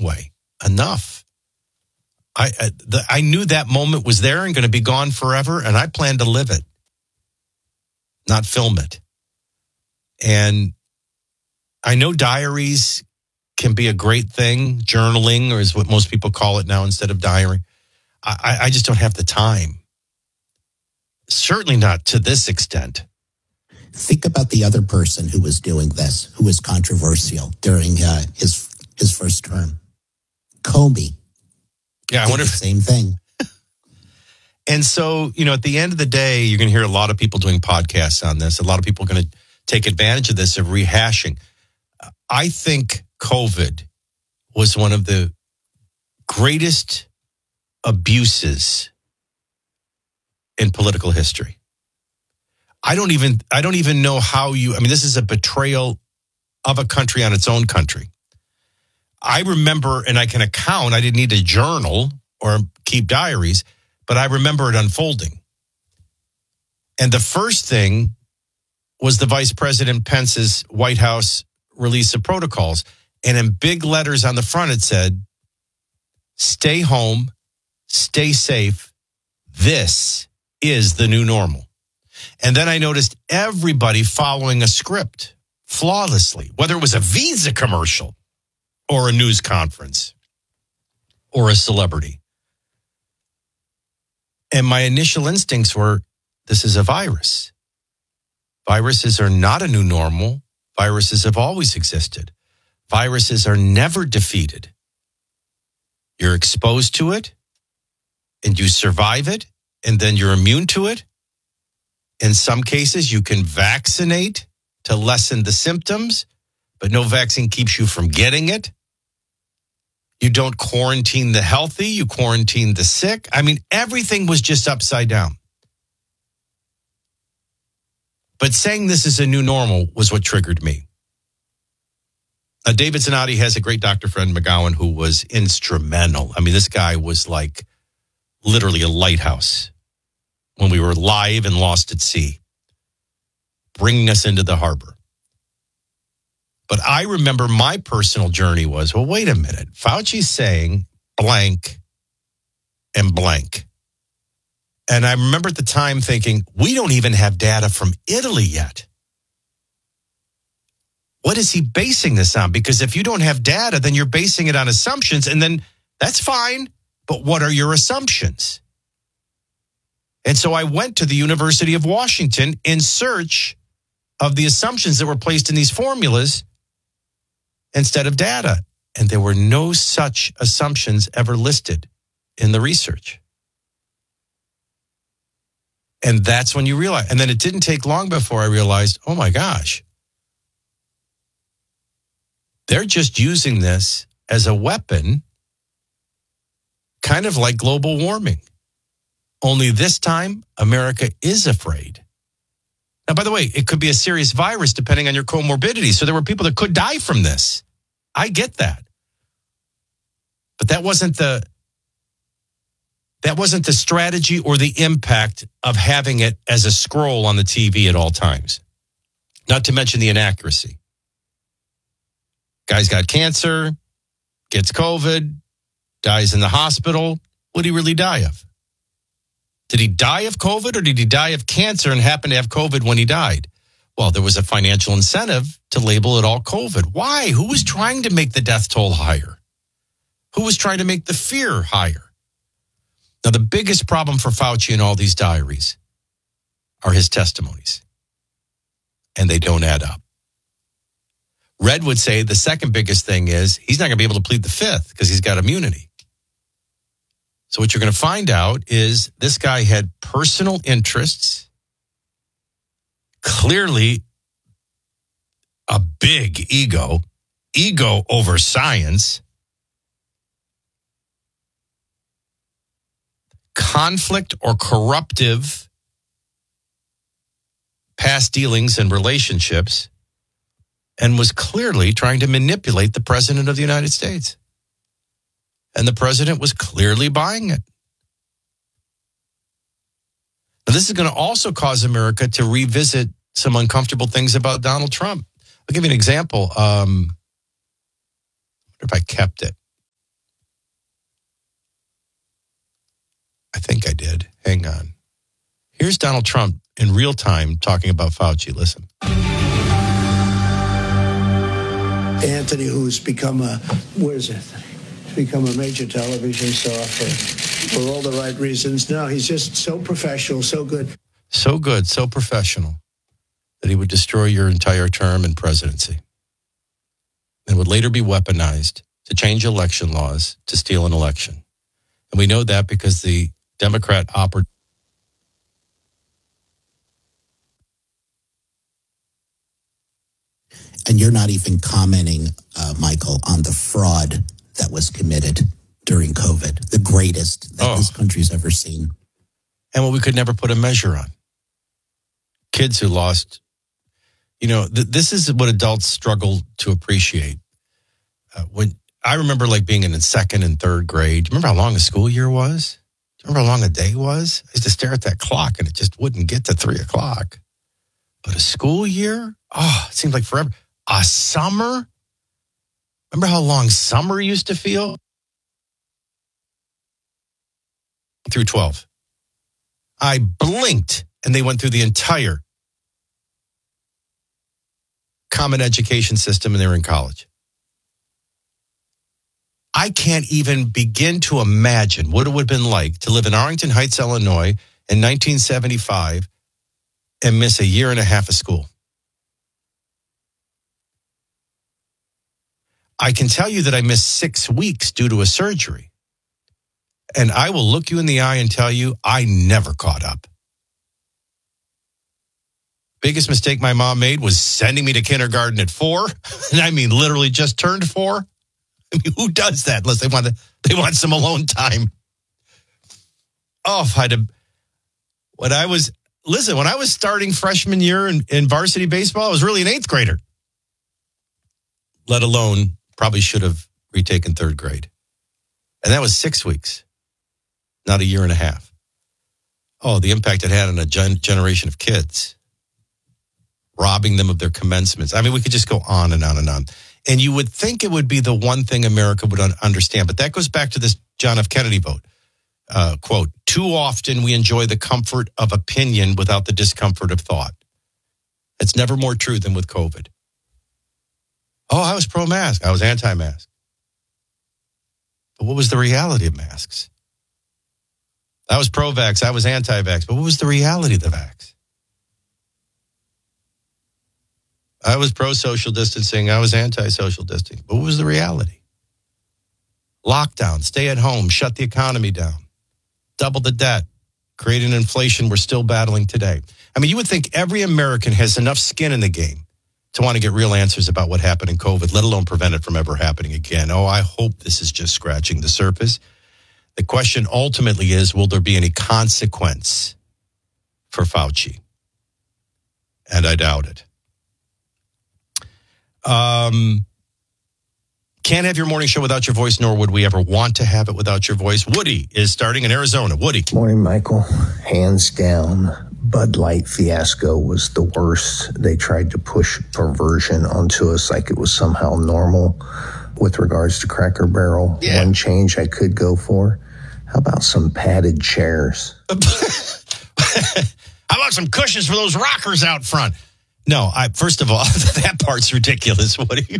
away. Enough. I knew that moment was there and going to be gone forever, and I planned to live it, not film it. And I know diaries can be a great thing, journaling, or is what most people call it now instead of diary. I just don't have the time. Certainly not to this extent. Think about the other person who was doing this, who was controversial during his first term. Comey. Yeah, I wonder if the same thing. And so, at the end of the day, you're going to hear a lot of people doing podcasts on this. A lot of people are going to take advantage of this, of rehashing. I think COVID was one of the greatest abuses in political history. I don't even know how this is a betrayal of a country on its own country. I remember, and I can account, I didn't need a journal or keep diaries, but I remember it unfolding. And the first thing was the Vice President Pence's White House release of protocols. And in big letters on the front, it said, stay home, stay safe. This is the new normal. And then I noticed everybody following a script flawlessly, whether it was a Visa commercial or a news conference or a celebrity. And my initial instincts were, this is a virus. Viruses are not a new normal. Viruses have always existed. Viruses are never defeated. You're exposed to it, and you survive it, and then you're immune to it. In some cases, you can vaccinate to lessen the symptoms, but no vaccine keeps you from getting it. You don't quarantine the healthy, you quarantine the sick. Everything was just upside down. But saying this is a new normal was what triggered me. David Zanotti has a great doctor friend, McGowan, who was instrumental. This guy was like literally a lighthouse when we were live and lost at sea, bringing us into the harbor. But I remember my personal journey was, well, wait a minute. Fauci's saying blank and blank. And I remember at the time thinking, we don't even have data from Italy yet. What is he basing this on? Because if you don't have data, then you're basing it on assumptions, and then that's fine. But what are your assumptions? And so I went to the University of Washington in search of the assumptions that were placed in these formulas instead of data. And there were no such assumptions ever listed in the research. And that's when you realize. And then it didn't take long before I realized, oh my gosh, they're just using this as a weapon, kind of like global warming. Only this time, America is afraid. Now, by the way, it could be a serious virus depending on your comorbidity. So there were people that could die from this. I get that. But that wasn't the strategy or the impact of having it as a scroll on the TV at all times. Not to mention the inaccuracy. Guy's got cancer, gets COVID, dies in the hospital. What did he really die of? Did he die of COVID or did he die of cancer and happen to have COVID when he died? Well, there was a financial incentive to label it all COVID. Why? Who was trying to make the death toll higher? Who was trying to make the fear higher? Now, the biggest problem for Fauci in all these diaries are his testimonies, and they don't add up. Red would say the second biggest thing is he's not going to be able to plead the fifth because he's got immunity. So what you're going to find out is this guy had personal interests, clearly a big ego over science, conflict or corruptive past dealings and relationships, and was clearly trying to manipulate the president of the United States. And the president was clearly buying it. Now, this is going to also cause America to revisit some uncomfortable things about Donald Trump. I'll give you an example. I wonder if I kept it. think I did. Hang on. Here's Donald Trump in real time talking about Fauci. Listen. Anthony, who's become a major television star for all the right reasons. No, he's just so professional, so good. So good, so professional that he would destroy your entire term in presidency and would later be weaponized to change election laws to steal an election. And we know that because the Democrat And you're not even commenting, Michael, on the fraud that was committed during COVID, the greatest that this country's ever seen. And what we could never put a measure on. Kids who lost, this is what adults struggle to appreciate. When I remember being in the second and third grade. Do you remember how long a school year was? Do you remember how long a day was? I used to stare at that clock and it just wouldn't get to 3 o'clock. But a school year? It seemed like forever. A summer? Remember how long summer used to feel? Through 12. I blinked and they went through the entire common education system and they were in college. I can't even begin to imagine what it would have been like to live in Arlington Heights, Illinois in 1975 and miss a year and a half of school. I can tell you that I missed 6 weeks due to a surgery. And I will look you in the eye and tell you I never caught up. Biggest mistake my mom made was sending me to kindergarten at 4. And I mean, literally just turned 4. I mean, who does that unless they want some alone time? When I was starting freshman year in varsity baseball, I was really an 8th grader. Let alone, probably should have retaken 3rd grade. And that was 6 weeks, not a year and a half. The impact it had on a generation of kids. Robbing them of their commencements. I mean, we could just go on and on and on. And you would think it would be the one thing America would understand. But that goes back to this John F. Kennedy vote. Quote, too often we enjoy the comfort of opinion without the discomfort of thought. It's never more true than with COVID. I was pro-mask. I was anti-mask. But what was the reality of masks? I was pro-vax. I was anti-vax. But what was the reality of the vax? I was pro-social distancing. I was anti-social distancing. But what was the reality? Lockdown, stay at home, shut the economy down, double the debt, create an inflation we're still battling today. I mean, you would think every American has enough skin in the game to want to get real answers about what happened in COVID, let alone prevent it from ever happening again. I hope this is just scratching the surface. The question ultimately is, will there be any consequence for Fauci? And I doubt it. Can't have your morning show without your voice, nor would we ever want to have it without your voice. Woody is starting in Arizona. Woody. Morning, Michael. Hands down, Bud Light fiasco was the worst. They tried to push perversion onto us like it was somehow normal with regards to Cracker Barrel. Yeah. One change I could go for. How about some padded chairs? How about some cushions for those rockers out front? No, first of all, that part's ridiculous, Woody.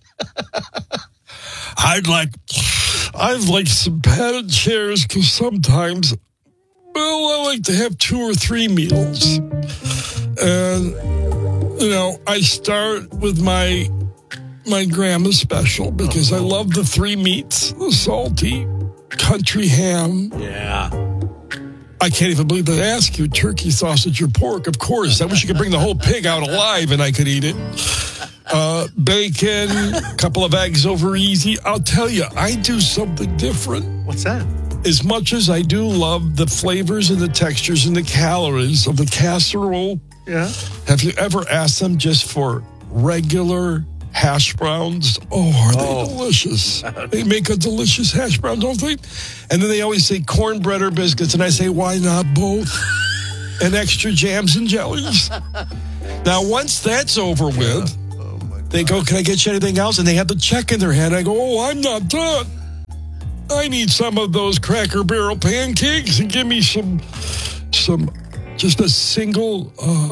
I'd like some padded chairs because sometimes, I like to have 2 or 3 meals. And, I start with my grandma special because I love the 3 meats, the salty country ham. Yeah. I can't even believe they ask you turkey, sausage, or pork. Of course. I wish you could bring the whole pig out alive and I could eat it. Bacon, a couple of eggs over easy. I'll tell you, I do something different. What's that? As much as I do love the flavors and the textures and the calories of the casserole, yeah. Have you ever asked them just for regular hash browns? Are they delicious? They make a delicious hash brown, don't they? And then they always say cornbread or biscuits, and I say, why not both? And extra jams and jellies. Now, once that's over with, they go, can I get you anything else? And they have the check in their hand. I go, I'm not done. I need some of those Cracker Barrel pancakes and give me some just a single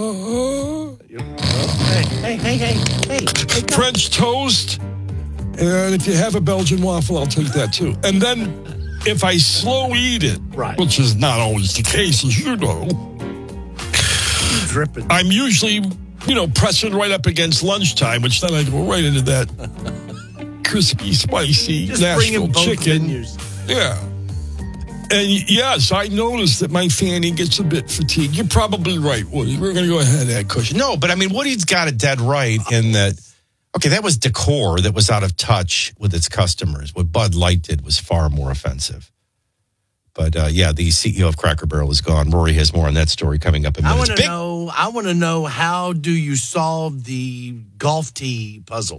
Hey. French toast. And if you have a Belgian waffle, I'll take that too. And then if I slow eat it, Right. which is not always the case, as you know, Dripping. I'm usually, pressing right up against lunchtime, which then I go right into that crispy, spicy Just Nashville bring in both chicken. menus. Yeah. And yes, I noticed that my fanny gets a bit fatigued. You're probably right, Woody. We're going to go ahead and add cushion. No, but I mean, Woody's got it dead right in that, okay, that was decor that was out of touch with its customers. What Bud Light did was far more offensive. But yeah, the CEO of Cracker Barrel is gone. Rory has more on that story coming up in I minutes. want to know how do you solve the golf tee puzzle?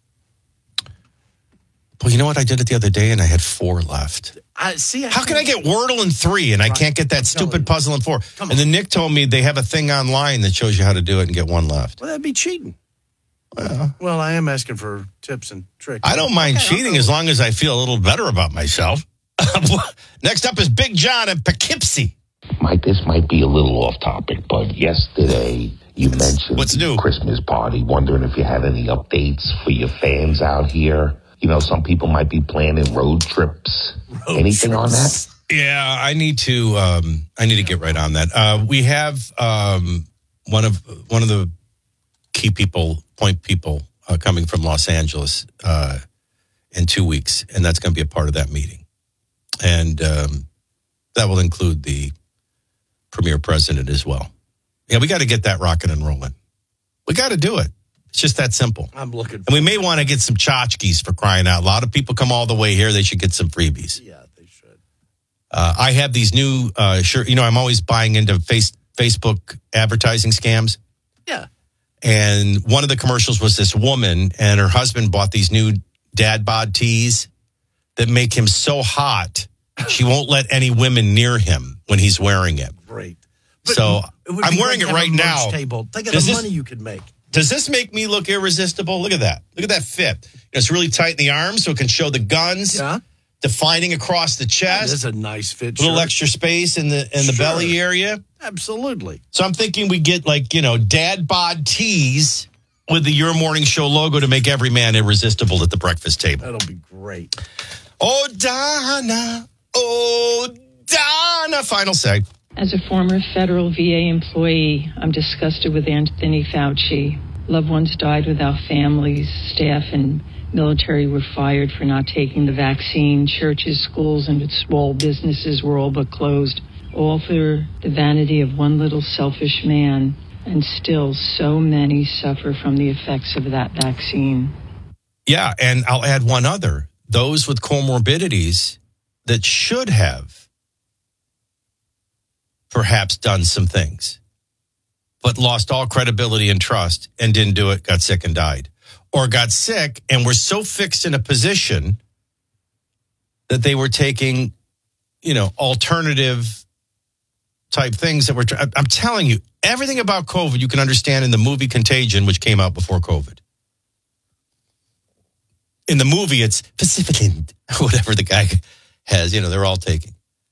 Well, you know what? I did it the other day and I had 4 left. How can I get Wordle in 3 and I can't get that stupid puzzle in 4? Come And then Nick told me they have a thing online that shows you how to do it and get 1 left. Well, that'd be cheating. Well, I am asking for tips and tricks. I don't mind cheating as long as I feel a little better about myself. Next up is Big John in Poughkeepsie. Mike, this might be a little off topic, but yesterday you mentioned What's new? Christmas party. Wondering if you had any updates for your fans out here. Some people might be planning road trips. Anything on that? Yeah, I need to get right on that. We have one of the key point people coming from Los Angeles in 2 weeks, and that's going to be a part of that meeting. And that will include the premier president as well. Yeah, we got to get that rocking and rolling. We got to do it. It's just that simple. I'm looking And we may want to get some tchotchkes for crying out. A lot of people come all the way here. They should get some freebies. Yeah, they should. I have these new, I'm always buying into Facebook advertising scams. Yeah. And one of the commercials was this woman and her husband bought these new dad bod tees that make him so hot, she won't let any women near him when he's wearing it. Great. So It would be I'm great wearing to it have right a merch now. Table. Think of Does the this- money you could make. Does this make me look irresistible? Look at that. Look at that fit. It's really tight in the arms so it can show the guns. Yeah. Defining across the That chest. is a nice fit. A little shirt. extra space in the Sure. belly area. Absolutely. So I'm thinking we get dad bod tees with the Your Morning Show logo to make every man irresistible at the breakfast table. That'll be great. Oh, Donna. Final say. As a former federal VA employee, I'm disgusted with Anthony Fauci. Loved ones died without families. Staff and military were fired for not taking the vaccine. Churches, schools, and small businesses were all but closed. All for the vanity of one little selfish man. And still, so many suffer from the effects of that vaccine. Yeah, and I'll add one other. Those with comorbidities that should have perhaps done some things, but lost all credibility and trust and didn't do it, got sick and died. Or got sick and were so fixed in a position that they were taking, alternative type things that were, I'm telling you, everything about COVID you can understand in the movie Contagion, which came out before COVID. In the movie, it's Pacificant, whatever the guy has, they're all taking.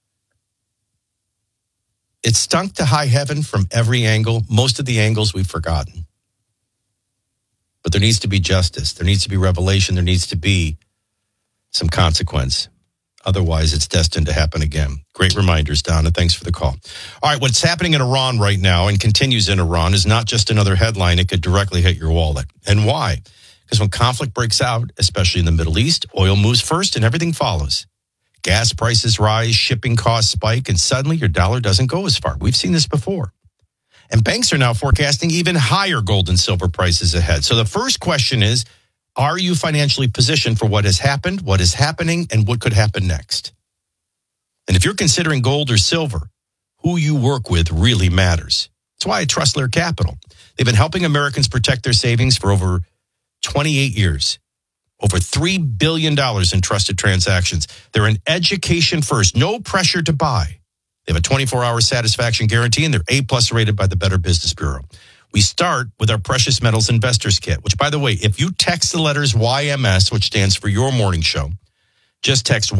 It stunk to high heaven from every angle. Most of the angles we've forgotten. But there needs to be justice. There needs to be revelation. There needs to be some consequence. Otherwise, it's destined to happen again. Great reminders, Donna. Thanks for the call. All right, what's happening in Iran right now and continues in Iran is not just another headline. It could directly hit your wallet. And why? Because when conflict breaks out, especially in the Middle East, oil moves first and everything follows. Gas prices rise, shipping costs spike, and suddenly your dollar doesn't go as far. We've seen this before. And banks are now forecasting even higher gold and silver prices ahead. So the first question is, are you financially positioned for what has happened, what is happening, and what could happen next? And if you're considering gold or silver, who you work with really matters. That's why I trust Lear Capital. They've been helping Americans protect their savings for over 28 years. Over $3 billion in trusted transactions. They're an education first, no pressure to buy. They have a 24-hour satisfaction guarantee, and they're A+ rated by the Better Business Bureau. We start with our Precious Metals Investors Kit, which, by the way, if you text the letters YMS, which stands for Your Morning Show, just text